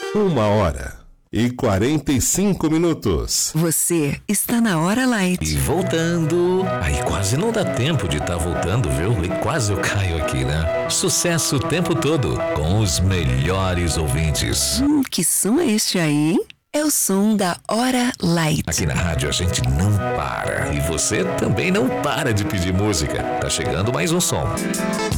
1h45. Você está na Hora Light. E voltando. Aí quase não dá tempo de estar voltando, viu? E quase eu caio aqui, né? Sucesso o tempo todo, com os melhores ouvintes. Que som é este aí, hein? É o som da Hora Light. Aqui na rádio a gente não para. E você também não para de pedir música. Tá chegando mais um som.